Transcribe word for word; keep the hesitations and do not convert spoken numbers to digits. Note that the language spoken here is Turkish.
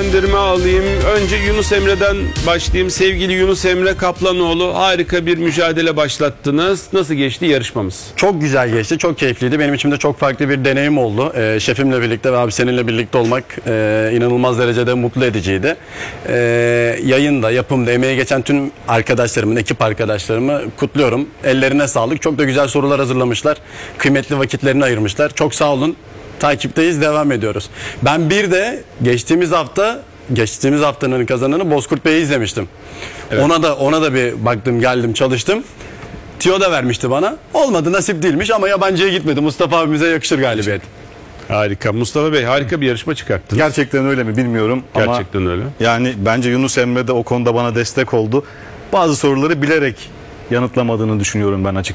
değerlendirme alayım. Önce Yunus Emre'den başlayayım. Sevgili Yunus Emre Kaplanoğlu, harika bir mücadele başlattınız. Nasıl geçti yarışmamız? Çok güzel geçti, çok keyifliydi. Benim için de çok farklı bir deneyim oldu. Ee, şefimle birlikte ve abi seninle birlikte olmak e, inanılmaz derecede mutlu ediciydi. Ee, yayında, yapımda, emeği geçen tüm arkadaşlarımın, ekip arkadaşlarımı kutluyorum. Ellerine sağlık. Çok da güzel sorular hazırlamışlar. Kıymetli vakitlerini ayırmışlar. Çok sağ olun. Takipteyiz, devam ediyoruz. Ben bir de geçtiğimiz hafta geçtiğimiz haftanın kazananı Bozkurt Bey'i izlemiştim. Evet. Ona da ona da bir baktım, geldim, çalıştım. Tiyo da vermişti bana. Olmadı, nasip değilmiş ama yabancıya gitmedi. Mustafa abimize yakışır galibiyet. Harika. Mustafa Bey, harika bir yarışma çıkarttınız. Gerçekten öyle mi bilmiyorum ama Gerçekten öyle. yani bence Yunus Emre de o konuda bana destek oldu. Bazı soruları bilerek yanıtlamadığını düşünüyorum ben açıkçası.